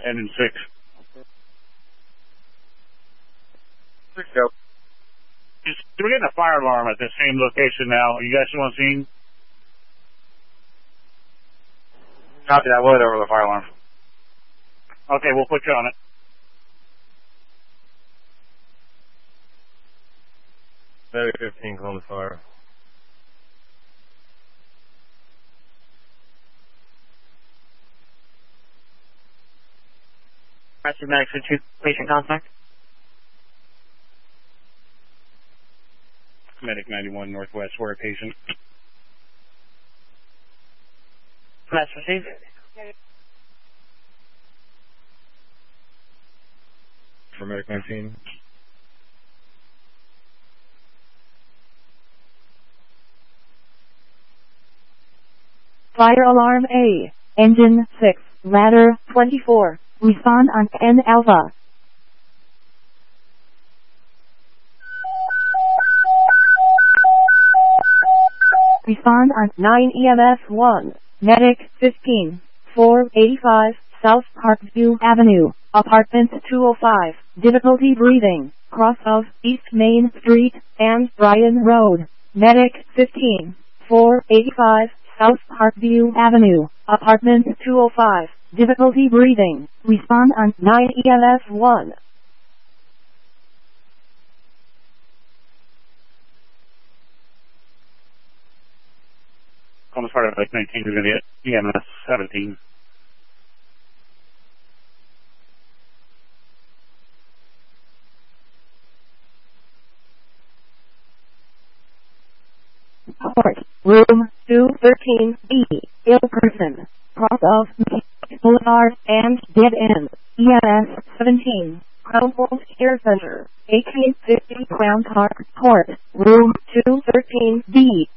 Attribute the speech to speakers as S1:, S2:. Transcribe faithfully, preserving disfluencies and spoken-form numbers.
S1: Engine six.
S2: Six go.
S1: Just, we're getting a fire alarm at the same location now. You guys want to see?
S2: Copy that. We'll head over the fire alarm.
S1: Okay, we'll put you on it.
S2: Very fifteen, Columbus Fire.
S3: Rescue medics for two patient contact.
S1: Medic ninety-one Northwest, where a patient.
S3: Mass received.
S2: For Medic nineteen.
S4: Fire alarm A. Engine six, ladder twenty-four. Respond on N Alpha. Respond on nine E M S one. Medic fifteen, four eighty-five, South Parkview Avenue, Apartment two oh five. Difficulty breathing, cross of East Main Street and Bryan Road. Medic fifteen, four eighty-five, South Parkview Avenue, Apartment two oh five. Difficulty breathing. Respond on nine E M S one.
S1: Columbus Fire Medic nineteen is going to get E M S seventeen.
S4: Port, room two thirteen B, ill person, cross of Boulevard and dead end, E M S seventeen, Crown Point Care Center, eighteen fifty Crown Park Court, room two thirteen B.